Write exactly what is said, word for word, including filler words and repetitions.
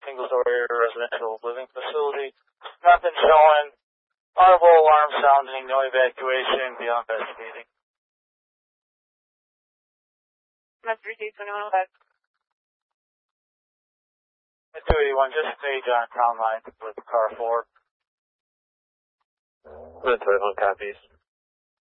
single-story residential living facility. Nothing showing. Audible alarm sounding. No evacuation. Beyond investigating. That's three two twenty-one oh five. two eighty-one, just stage on town line with car four. twenty-one copies.